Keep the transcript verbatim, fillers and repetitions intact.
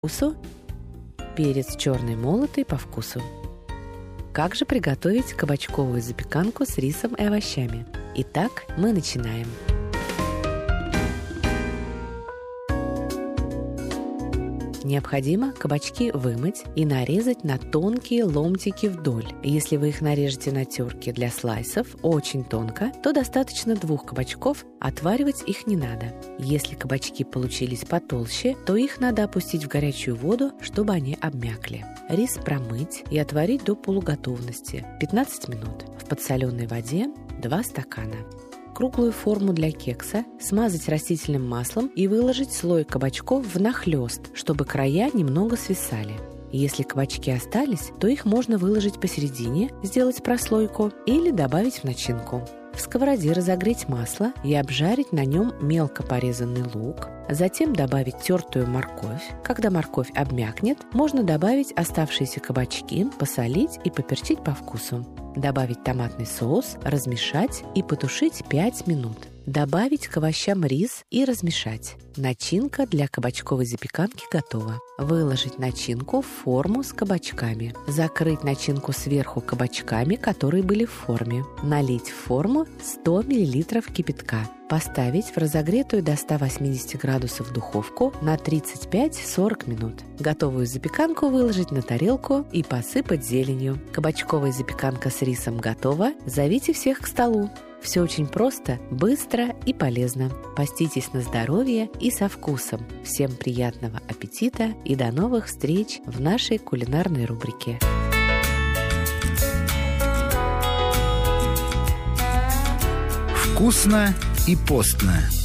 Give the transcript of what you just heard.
вкусу, перец черный молотый по вкусу. Как же приготовить кабачковую запеканку с рисом и овощами? Итак, мы начинаем. Необходимо кабачки вымыть и нарезать на тонкие ломтики вдоль. Если вы их нарежете на терке для слайсов очень тонко, то достаточно двух кабачков, отваривать их не надо. Если кабачки получились потолще, то их надо опустить в горячую воду, чтобы они обмякли. Рис промыть и отварить до полуготовности пятнадцать минут. В подсоленной воде два стакана. Круглую форму для кекса смазать растительным маслом и выложить слой кабачков внахлёст, чтобы края немного свисали. Если кабачки остались, то их можно выложить посередине, сделать прослойку или добавить в начинку. В сковороде разогреть масло и обжарить на нем мелко порезанный лук, затем добавить тертую морковь. Когда морковь обмякнет, можно добавить оставшиеся кабачки, посолить и поперчить по вкусу. Добавить томатный соус, размешать и потушить пять минут. Добавить к овощам рис и размешать. Начинка для кабачковой запеканки готова. Выложить начинку в форму с кабачками. Закрыть начинку сверху кабачками, которые были в форме. Налить в форму сто миллилитров кипятка. Поставить в разогретую до ста восьмидесяти градусов духовку на тридцать пять - сорок минут. Готовую запеканку выложить на тарелку и посыпать зеленью. Кабачковая запеканка с рисом готова. Зовите всех к столу. Все очень просто, быстро и полезно. Поститесь на здоровье и со вкусом. Всем приятного аппетита и до новых встреч в нашей кулинарной рубрике. Вкусно и постно.